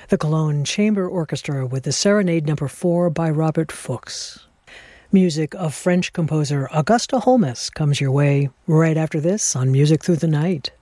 the Cologne Chamber Orchestra with the Serenade No. 4 by Robert Fuchs. Music of French composer Auguste Holmes comes your way right after this on Music Through the Night.